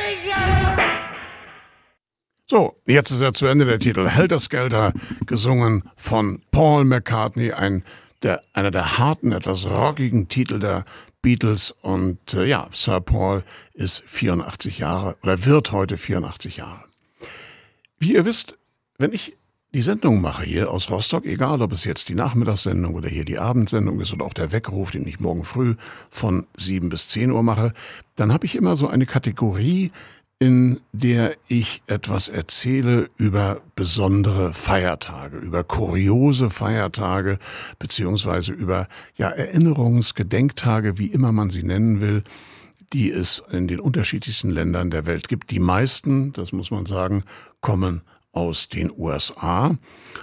So, jetzt ist er zu Ende, der Titel Helter Skelter, gesungen von Paul McCartney, einer der harten, etwas rockigen Titel der Beatles. Und Sir Paul ist 84 Jahre oder wird heute 84 Jahre. Wie ihr wisst, wenn ich die Sendung mache hier aus Rostock, egal ob es jetzt die Nachmittagssendung oder hier die Abendsendung ist oder auch der Weckruf, den ich morgen früh von 7 bis 10 Uhr mache, dann habe ich immer so eine Kategorie, in der ich etwas erzähle über besondere Feiertage, über kuriose Feiertage, beziehungsweise über Erinnerungsgedenktage, wie immer man sie nennen will, die es in den unterschiedlichsten Ländern der Welt gibt. Die meisten, das muss man sagen, kommen aus den USA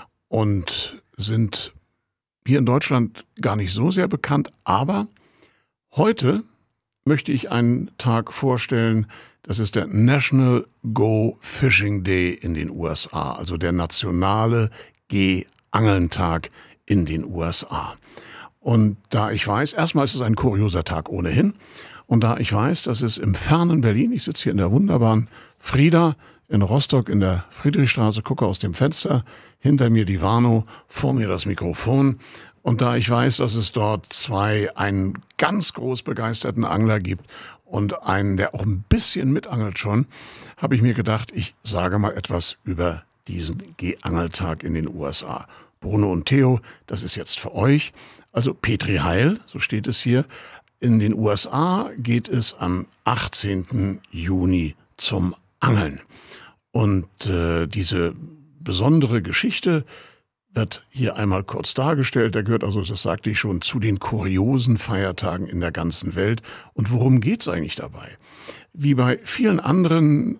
und sind hier in Deutschland gar nicht so sehr bekannt. Aber heute möchte ich einen Tag vorstellen, das ist der National Go Fishing Day in den USA, also der nationale Geh-Angeln-Tag in den USA. Und da ich weiß, erstmal ist es ein kurioser Tag ohnehin, und da ich weiß, dass es im fernen Berlin, ich sitze hier in der wunderbaren Frieda in Rostock in der Friedrichstraße, gucke aus dem Fenster, hinter mir die Warnow, vor mir das Mikrofon. Und da ich weiß, dass es dort einen ganz groß begeisterten Angler gibt und einen, der auch ein bisschen mitangelt schon, habe ich mir gedacht, ich sage mal etwas über diesen Gehangeltag in den USA. Bruno und Theo, das ist jetzt für euch. Also Petri Heil, so steht es hier. In den USA geht es am 18. Juni zum Angeln. Und diese besondere Geschichte wird hier einmal kurz dargestellt. Der gehört also, das sagte ich schon, zu den kuriosen Feiertagen in der ganzen Welt. Und worum geht's eigentlich dabei? Wie bei vielen anderen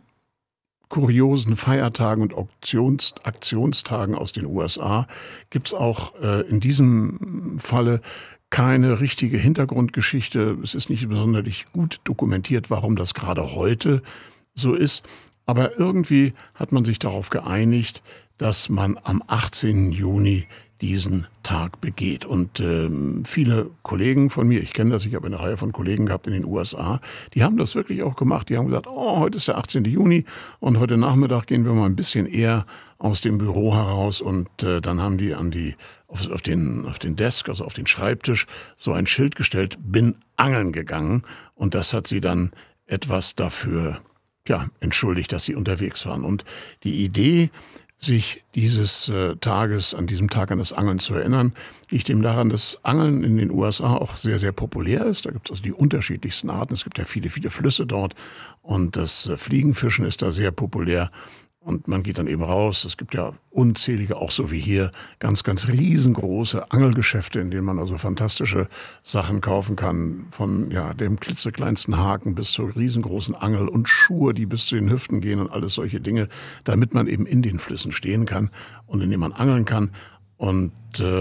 kuriosen Feiertagen und Aktionstagen aus den USA gibt's auch in diesem Falle keine richtige Hintergrundgeschichte. Es ist nicht besonders gut dokumentiert, warum das gerade heute so ist. Aber irgendwie hat man sich darauf geeinigt, dass man am 18. Juni diesen Tag begeht. Und viele Kollegen von mir, ich kenne das, ich habe eine Reihe von Kollegen gehabt in den USA, die haben das wirklich auch gemacht. Die haben gesagt, heute ist der 18. Juni und heute Nachmittag gehen wir mal ein bisschen eher aus dem Büro heraus. Und dann haben die auf den Desk, also auf den Schreibtisch, so ein Schild gestellt, bin angeln gegangen. Und das hat sie dann etwas dafür entschuldigt, dass sie unterwegs waren. Und die Idee, sich dieses Tages, an diesem Tag an das Angeln zu erinnern, liegt eben daran, dass Angeln in den USA auch sehr, sehr populär ist. Da gibt es also die unterschiedlichsten Arten. Es gibt ja viele, viele Flüsse dort und das Fliegenfischen ist da sehr populär. Und man geht dann eben raus. Es gibt ja unzählige, auch so wie hier, ganz, ganz riesengroße Angelgeschäfte, in denen man also fantastische Sachen kaufen kann. Von dem klitzekleinsten Haken bis zur riesengroßen Angel und Schuhe, die bis zu den Hüften gehen und alles solche Dinge, damit man eben in den Flüssen stehen kann und in denen man angeln kann. Und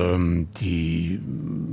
die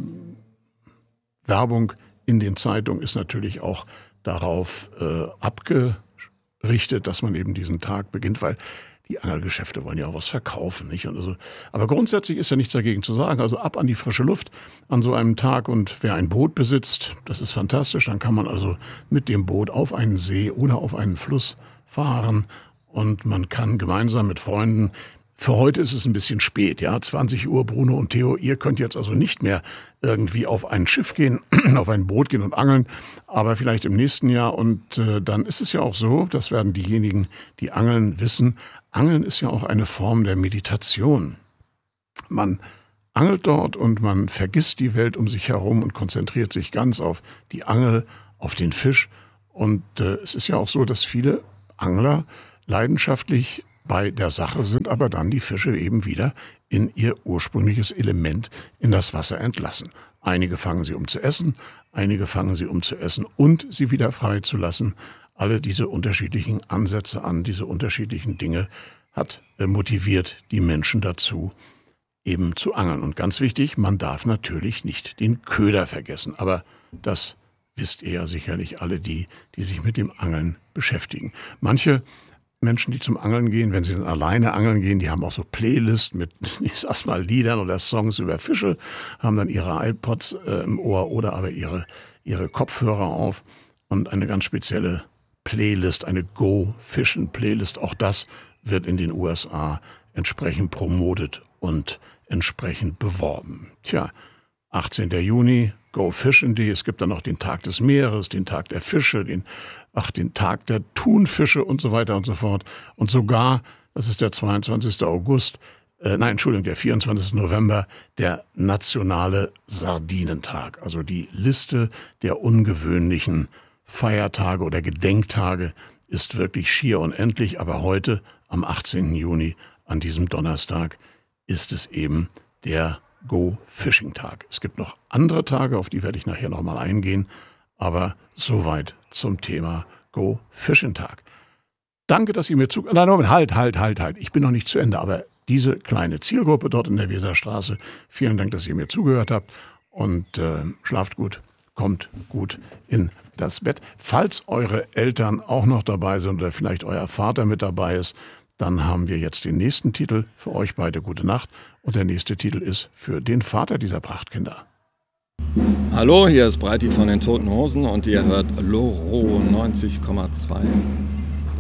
Werbung in den Zeitungen ist natürlich auch darauf abgerichtet, dass man eben diesen Tag beginnt, weil die Angelgeschäfte wollen ja auch was verkaufen, nicht? Und also, aber grundsätzlich ist ja nichts dagegen zu sagen. Also ab an die frische Luft an so einem Tag, und wer ein Boot besitzt, das ist fantastisch. Dann kann man also mit dem Boot auf einen See oder auf einen Fluss fahren und man kann gemeinsam mit Freunden. Für heute ist es ein bisschen spät, 20 Uhr, Bruno und Theo, ihr könnt jetzt also nicht mehr irgendwie auf ein Schiff gehen, auf ein Boot gehen und angeln, aber vielleicht im nächsten Jahr. Und dann ist es ja auch so, das werden diejenigen, die angeln, wissen, Angeln ist ja auch eine Form der Meditation. Man angelt dort und man vergisst die Welt um sich herum und konzentriert sich ganz auf die Angel, auf den Fisch. Und es ist ja auch so, dass viele Angler leidenschaftlich bei der Sache sind, aber dann die Fische eben wieder in ihr ursprüngliches Element in das Wasser entlassen. Einige fangen sie, um zu essen, einige fangen sie, um zu essen und sie wieder freizulassen. Alle diese unterschiedlichen Ansätze an diese unterschiedlichen Dinge hat motiviert die Menschen dazu, eben zu angeln. Und ganz wichtig, man darf natürlich nicht den Köder vergessen. Aber das wisst ihr ja sicherlich alle, die sich mit dem Angeln beschäftigen. Manche Menschen, die zum Angeln gehen, wenn sie dann alleine angeln gehen, die haben auch so Playlists mit, ich sag's mal, Liedern oder Songs über Fische, haben dann ihre iPods im Ohr oder aber ihre Kopfhörer auf und eine ganz spezielle Playlist, eine Go-Fischen-Playlist. Auch das wird in den USA entsprechend promotet und entsprechend beworben. 18. Juni, Go Fishing Day. Es gibt dann noch den Tag des Meeres, den Tag der Fische, den Tag der Thunfische und so weiter und so fort. Und sogar, das ist der 22. August, der 24. November, der nationale Sardinentag. Also die Liste der ungewöhnlichen Feiertage oder Gedenktage ist wirklich schier unendlich. Aber heute, am 18. Juni, an diesem Donnerstag, ist es eben der Go-Fishing-Tag. Es gibt noch andere Tage, auf die werde ich nachher nochmal eingehen. Aber soweit zum Thema Go-Fishing-Tag. Danke, dass ihr mir zugehört habt. Nein, halt. Ich bin noch nicht zu Ende, aber diese kleine Zielgruppe dort in der Weserstraße, vielen Dank, dass ihr mir zugehört habt und schlaft gut, kommt gut in das Bett. Falls eure Eltern auch noch dabei sind oder vielleicht euer Vater mit dabei ist, dann haben wir jetzt den nächsten Titel für euch beide. Gute Nacht. Und der nächste Titel ist für den Vater dieser Prachtkinder. Hallo, hier ist Breiti von den Toten Hosen und ihr hört Loro 90,2.